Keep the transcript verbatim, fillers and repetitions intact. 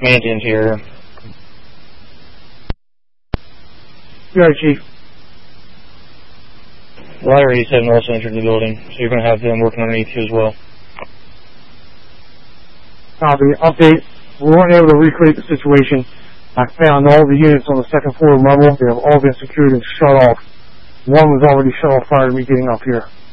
command to interior. Yeah, Chief. Liar eighty-seven also entered the building, so you're going to have them working underneath you as well. Copy. Update. We weren't able to recreate the situation. I found all the units on the second floor level. They have all been secured and shut off. One was already shut off prior to me getting up here.